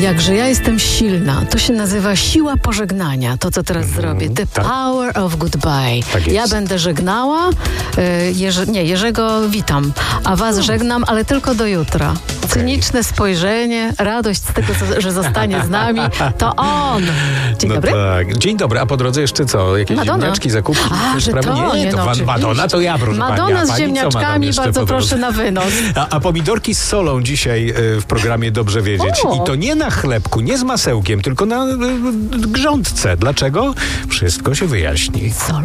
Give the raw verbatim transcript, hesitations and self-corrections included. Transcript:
Jakże ja jestem silna. To się nazywa siła pożegnania. To, co teraz mm, zrobię. The tak. power of goodbye. Tak ja będę żegnała. Y, Jerzy, nie, Jerzego witam. A was no. żegnam, ale tylko do jutra. Cyniczne spojrzenie, radość z tego, co, że zostanie z nami. To on. Dzień no dobry. Tak. Dzień dobry. A po drodze jeszcze co? Jakieś Madonna. ziemniaczki, zakupki? A, że Sprawy? to, nie, nie, to no, pan Madonna to ja, proszę Madonna pani. A z pani ziemniaczkami, bardzo proszę na wynos. A, a pomidorki z solą dzisiaj y, w programie Dobrze Wiedzieć. O. I to nie na chlebku, nie z masełkiem, tylko na y, grządce. Dlaczego? Wszystko się wyjaśni. Co?